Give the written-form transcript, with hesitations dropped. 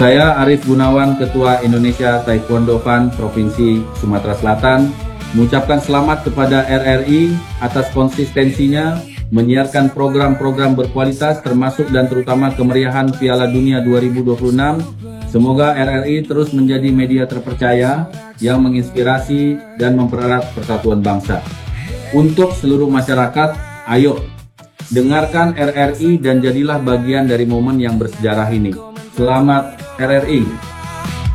Saya Arif Gunawan, Ketua Indonesia Taekwondo Fund Provinsi Sumatera Selatan, mengucapkan selamat kepada RRI atas konsistensinya menyiarkan program-program berkualitas termasuk dan terutama kemeriahan Piala Dunia 2026. Semoga RRI terus menjadi media terpercaya yang menginspirasi dan mempererat persatuan bangsa. Untuk seluruh masyarakat, ayo dengarkan RRI dan jadilah bagian dari momen yang bersejarah ini. Selamat RRI.